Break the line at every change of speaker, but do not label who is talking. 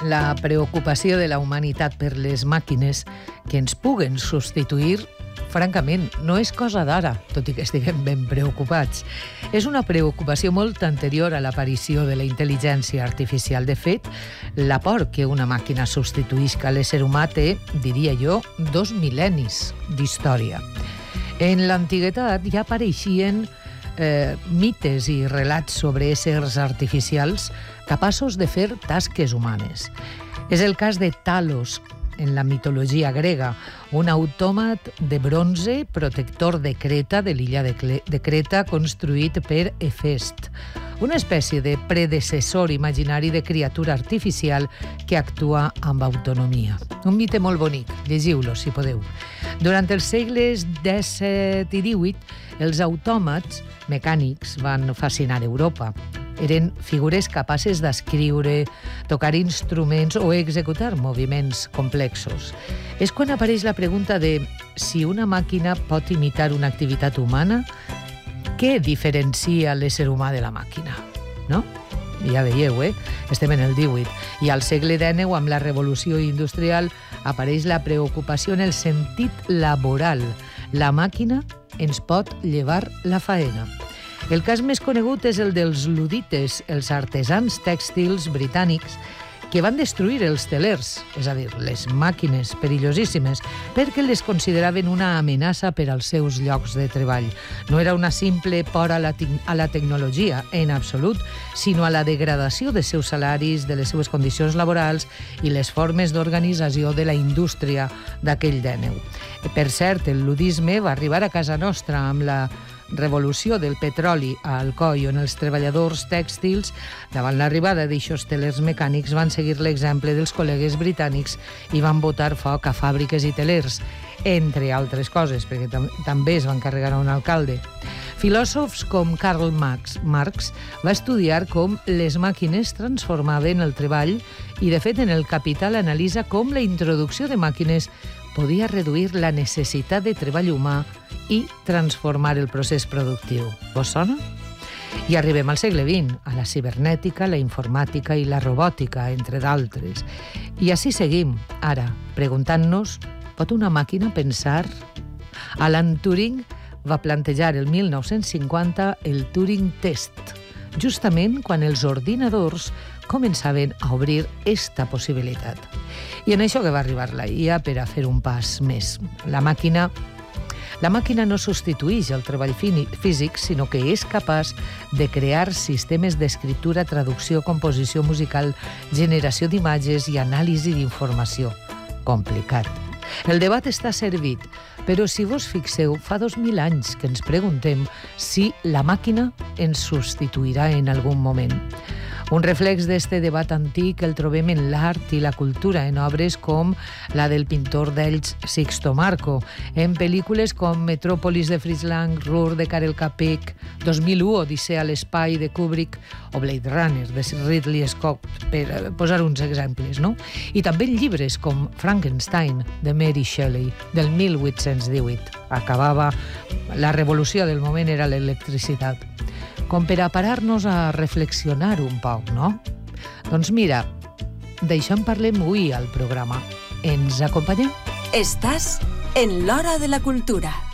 La preocupació de la humanitat per les màquines que ens puguen substituir, francament, no és cosa d'ara, tot i que estiguem ben preocupats. És una preocupació molt anterior a l'aparició de la intel·ligència artificial. De fet, la por que una màquina substituïsca l'ésser humà té, diria jo, 2 mil·lennis d'història. En l'antiguitat ja apareixien mites i relats sobre éssers artificials capaços de fer tasques humanes. És el cas de Talos, en la mitologia grega, un autòmat de bronze protector de Creta, de l'illa de Creta, construït per Hefest, una espècie de predecessor imaginari de criatura artificial que actua amb autonomia. Un mite molt bonic, llegiu-lo si podeu. Durant els segles XVII i XVIII, els autòmats mecànics van fascinar Europa. Eren figures capaces d'escriure, tocar instruments o executar moviments complexos. És quan apareix la pregunta de si una màquina pot imitar una activitat humana, què diferencia l'ésser humà de la màquina? No? Ja veieu, Estem en el 18. I al segle XIX, amb la revolució industrial, apareix la preocupació en el sentit laboral. La màquina ens pot llevar la faena. El cas més conegut és el dels ludites, els artesans tèxtils britànics que van destruir els telers, és a dir, les màquines perillosíssimes, perquè les consideraven una amenaça per als seus llocs de treball. No era una simple por a la tecnologia, en absolut, sinó a la degradació dels seus salaris, de les seves condicions laborals i les formes d'organització de la indústria d'aquell dèneu. Per cert, el ludisme va arribar a casa nostra amb la revolució del petroli a Alcoi, on els treballadors tèxtils, davant l'arribada d'eixos telers mecànics, van seguir l'exemple dels col·legues britànics i van botar foc a fàbriques i telers, entre altres coses, perquè també es van carregar a un alcalde. Filòsofs com Karl Marx va estudiar com les màquines transformaven el treball i, de fet, en el Capital analitza com la introducció de màquines podia reduir la necessitat de treball humà i transformar el procés productiu. Vos sona? I arribem al segle XX, a la cibernètica, la informàtica i la robòtica, entre d'altres. I així seguim, ara, preguntant-nos, pot una màquina pensar? Alan Turing va plantejar el 1950 el Turing Test, justament quan els ordinadors començaven a obrir esta possibilitat. I en això que va arribar la IA per a fer un pas més. La màquina no substitueix el treball físic, sinó que és capaç de crear sistemes d'escriptura, traducció, composició musical, generació d'imatges i anàlisi d'informació. Complicat. El debat està servit, però si vos fixeu, fa 2000 anys que ens preguntem si la màquina ens substituirà en algun moment. Un reflex d'este debat antic el trobem en l'art i la cultura, en obres com la del pintor d'Elx Sixto Marco, en pel·lícules com Metròpolis de Fritz Lang, Ruhr de Karel Capek, 2001, Odissea a l'espai de Kubrick o Blade Runner de Ridley Scott, per posar uns exemples, no? I també en llibres com Frankenstein de Mary Shelley, del 1818. Acabava, la revolució del moment era l'electricitat. Com per a parar-nos a reflexionar un poc, no? Doncs mira, d'això en parlem avui al programa. Ens acompanyem?
Estàs en l'Hora de la Cultura.